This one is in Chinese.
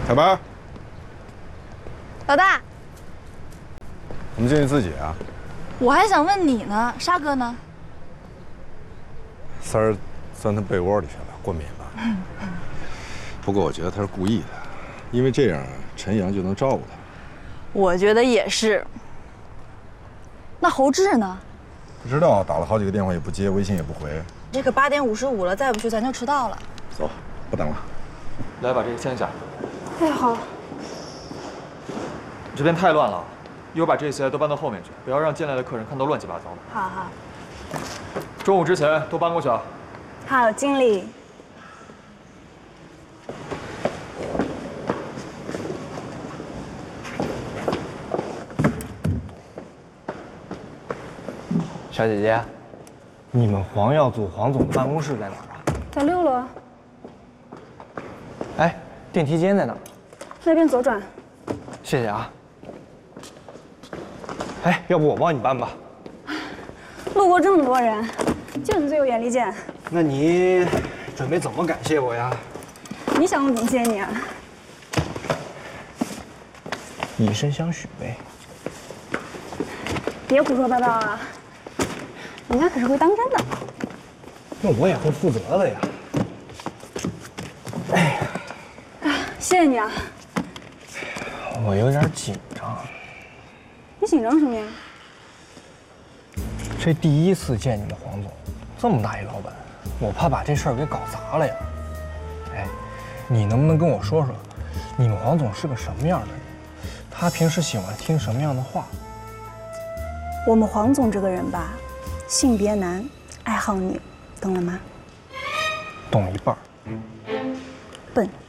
小白， 老大， 我们进去自己啊。 我还想问你呢，沙哥呢？ 三儿钻他被窝里去了，过敏了。不过我觉得他是故意的，因为这样陈阳就能照顾他。 我觉得也是。那侯志呢？ 不知道，打了好几个电话也不接，微信也不回。 这可8点55了，再不去咱就迟到了。 走，不等了。 来，把这个签下。 哎，好。 这边太乱了，一会儿把这些都搬到后面去，不要让进来的客人看到乱七八糟的。 好好。 中午之前都搬过去啊。 好，经理。 小姐姐，你们黄药组黄总办公室在哪儿啊？ 在6楼。 哎，电梯间在哪儿？ 那边左转。 谢谢啊。哎，要不我帮你搬吧？ 路过这么多人，就你最有眼力见。 那你准备怎么感谢我呀？ 你想我怎么谢你啊？ 以身相许呗。 别胡说八道啊！人家可是会当真的。 那我也会负责的呀。哎呀， 谢谢你啊。 我有点紧张。 你紧张什么呀？ 这第一次见你们黄总，这么大一老板，我怕把这事儿给搞砸了呀。哎，你能不能跟我说说，你们黄总是个什么样的人？他平时喜欢听什么样的话？ 我们黄总这个人吧，性别男，爱好女，懂了吗？ 懂一半。 笨。